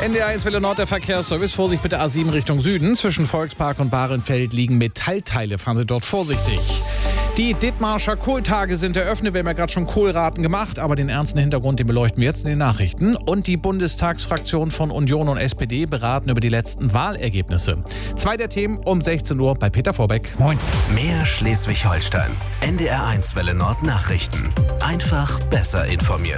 NDR1 Welle Nord, der Verkehrsservice. Vorsicht bitte A7 Richtung Süden. Zwischen Volkspark und Bahrenfeld liegen Metallteile. Fahren Sie dort vorsichtig. Die Dithmarscher Kohltage sind eröffnet. Wir haben ja gerade schon Kohlraten gemacht, aber den ernsten Hintergrund, den beleuchten wir jetzt in den Nachrichten. Und die Bundestagsfraktion von Union und SPD beraten über die letzten Wahlergebnisse. 2 der Themen um 16 Uhr bei Peter Vorbeck. Moin. Mehr Schleswig-Holstein. NDR1 Welle Nord Nachrichten. Einfach besser informiert.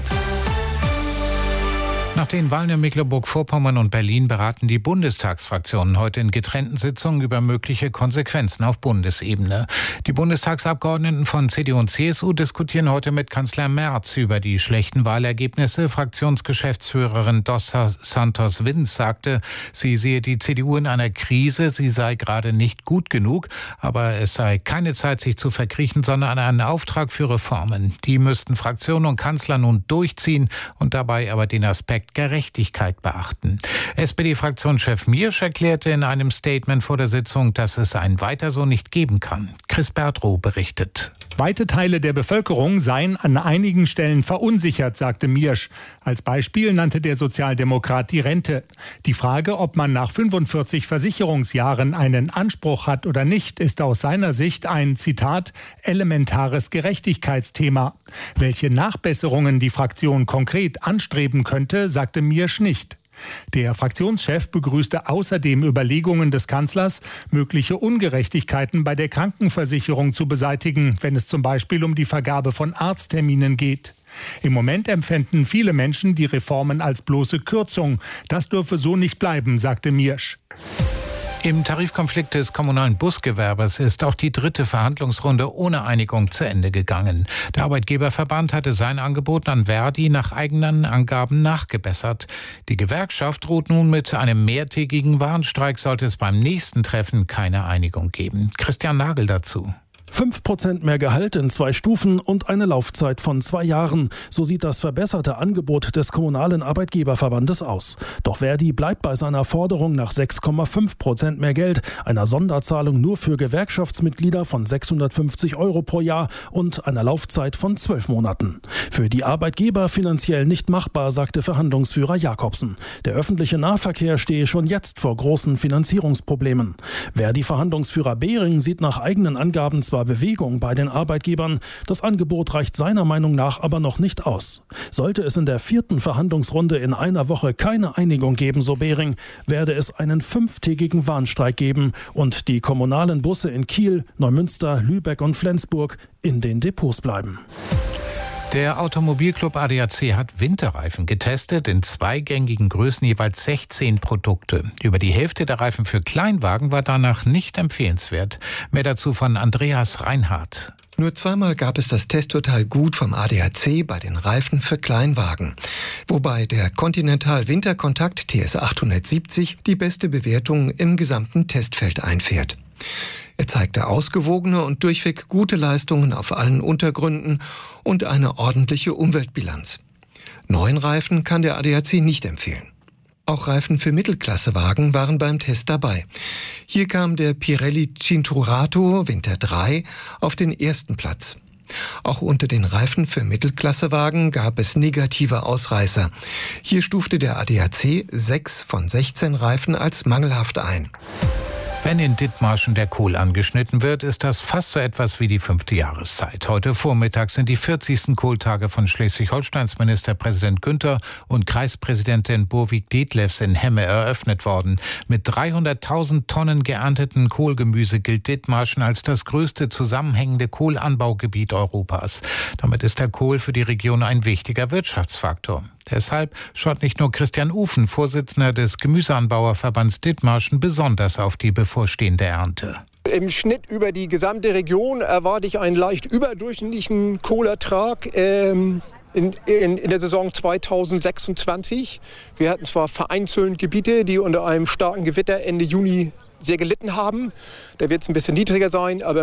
Nach den Wahlen in Mecklenburg-Vorpommern und Berlin beraten die Bundestagsfraktionen heute in getrennten Sitzungen über mögliche Konsequenzen auf Bundesebene. Die Bundestagsabgeordneten von CDU und CSU diskutieren heute mit Kanzler Merz über die schlechten Wahlergebnisse. Fraktionsgeschäftsführerin Dos Santos Vins sagte, sie sehe die CDU in einer Krise, sie sei gerade nicht gut genug, aber es sei keine Zeit, sich zu verkriechen, sondern einen Auftrag für Reformen. Die müssten Fraktion und Kanzler nun durchziehen und dabei aber den Aspekt Gerechtigkeit beachten. SPD-Fraktionschef Miersch erklärte in einem Statement vor der Sitzung, dass es ein Weiter so nicht geben kann. Chris Bertrow berichtet. Weite Teile der Bevölkerung seien an einigen Stellen verunsichert, sagte Miersch. Als Beispiel nannte der Sozialdemokrat die Rente. Die Frage, ob man nach 45 Versicherungsjahren einen Anspruch hat oder nicht, ist aus seiner Sicht ein, Zitat, elementares Gerechtigkeitsthema. Welche Nachbesserungen die Fraktion konkret anstreben könnte, sagte Miersch nicht. Der Fraktionschef begrüßte außerdem Überlegungen des Kanzlers, mögliche Ungerechtigkeiten bei der Krankenversicherung zu beseitigen, wenn es zum Beispiel um die Vergabe von Arztterminen geht. Im Moment empfänden viele Menschen die Reformen als bloße Kürzung. Das dürfe so nicht bleiben, sagte Miersch. Im Tarifkonflikt des kommunalen Busgewerbes ist auch die 3. Verhandlungsrunde ohne Einigung zu Ende gegangen. Der Arbeitgeberverband hatte sein Angebot an Verdi nach eigenen Angaben nachgebessert. Die Gewerkschaft droht nun mit einem mehrtägigen Warnstreik, sollte es beim nächsten Treffen keine Einigung geben. Christian Nagel dazu. 5% mehr Gehalt in 2 Stufen und eine Laufzeit von 2 Jahren. So sieht das verbesserte Angebot des kommunalen Arbeitgeberverbandes aus. Doch Verdi bleibt bei seiner Forderung nach 6,5% mehr Geld, einer Sonderzahlung nur für Gewerkschaftsmitglieder von 650 € pro Jahr und einer Laufzeit von 12 Monaten. Für die Arbeitgeber finanziell nicht machbar, sagte Verhandlungsführer Jakobsen. Der öffentliche Nahverkehr stehe schon jetzt vor großen Finanzierungsproblemen. Verdi-Verhandlungsführer Behring sieht nach eigenen Angaben zwar Bewegung bei den Arbeitgebern, das Angebot reicht seiner Meinung nach aber noch nicht aus. Sollte es in der 4. Verhandlungsrunde in einer Woche keine Einigung geben, so Behring, werde es einen 5-tägigen Warnstreik geben und die kommunalen Busse in Kiel, Neumünster, Lübeck und Flensburg in den Depots bleiben. Der Automobilclub ADAC hat Winterreifen getestet, in 2 gängigen Größen jeweils 16 Produkte. Über die Hälfte der Reifen für Kleinwagen war danach nicht empfehlenswert. Mehr dazu von Andreas Reinhardt. Nur 2-mal gab es das Testurteil gut vom ADAC bei den Reifen für Kleinwagen. Wobei der Continental Winterkontakt TS 870 die beste Bewertung im gesamten Testfeld einfährt. Er zeigte ausgewogene und durchweg gute Leistungen auf allen Untergründen und eine ordentliche Umweltbilanz. Neuen Reifen kann der ADAC nicht empfehlen. Auch Reifen für Mittelklassewagen waren beim Test dabei. Hier kam der Pirelli Cinturato Winter 3 auf den 1. Platz. Auch unter den Reifen für Mittelklassewagen gab es negative Ausreißer. Hier stufte der ADAC 6 von 16 Reifen als mangelhaft ein. Wenn in Dithmarschen der Kohl angeschnitten wird, ist das fast so etwas wie die 5. Jahreszeit. Heute Vormittag sind die 40. Kohltage von Schleswig-Holsteins Ministerpräsident Günther und Kreispräsidentin Burwig Detlefs in Hemme eröffnet worden. Mit 300.000 Tonnen geernteten Kohlgemüse gilt Dithmarschen als das größte zusammenhängende Kohlanbaugebiet Europas. Damit ist der Kohl für die Region ein wichtiger Wirtschaftsfaktor. Deshalb schaut nicht nur Christian Ufen, Vorsitzender des Gemüseanbauerverbands Dithmarschen, besonders auf die bevorstehende Ernte. Im Schnitt über die gesamte Region erwarte ich einen leicht überdurchschnittlichen Kohlertrag in der Saison 2026. Wir hatten zwar vereinzelt Gebiete, die unter einem starken Gewitter Ende Juni sehr gelitten haben. Da wird es ein bisschen niedriger sein, aber